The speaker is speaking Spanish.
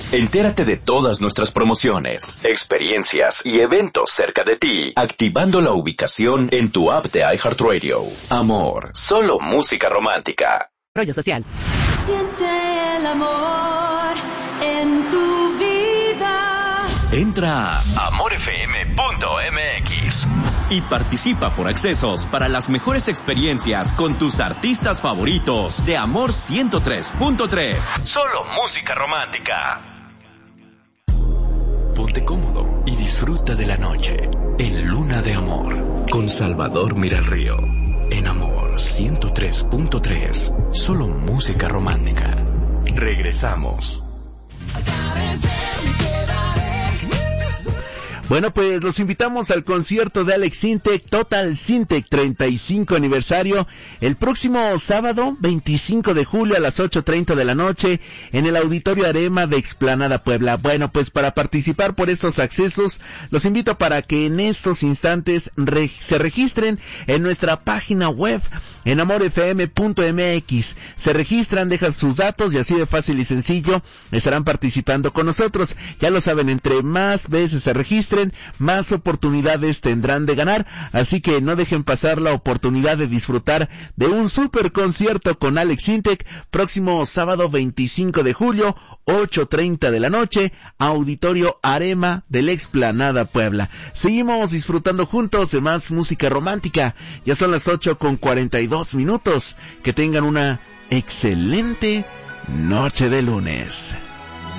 Entérate de todas nuestras promociones, experiencias y eventos cerca de ti, activando la ubicación en tu app de iHeartRadio. Amor, solo música romántica. Rollo social. Siente el amor en tu vida. Entra a amorfm.mx y participa por accesos para las mejores experiencias con tus artistas favoritos de Amor 103.3. Solo música romántica. Ponte cómodo y disfruta de la noche en Luna de Amor con Salvador Miralrío. En Amor 103.3. Solo música romántica. Regresamos. Bueno, pues los invitamos al concierto de Alex Sintek, Total Sintek 35 aniversario, el próximo sábado 25 de julio a las 8:30 de la noche en el Auditorio Arema de Explanada Puebla. Bueno, pues para participar por estos accesos, los invito para que en estos instantes se registren en nuestra página web en amorfm.mx. Se registran, dejan sus datos y así de fácil y sencillo estarán participando con nosotros. Ya lo saben, entre más veces se registren, más oportunidades tendrán de ganar, así que no dejen pasar la oportunidad de disfrutar de un super concierto con Alex Sintek, próximo sábado 25 de julio, 8:30 de la noche, Auditorio Arema de la Explanada Puebla. Seguimos disfrutando juntos de más música romántica, ya son las 8:42. Que tengan una excelente noche de lunes.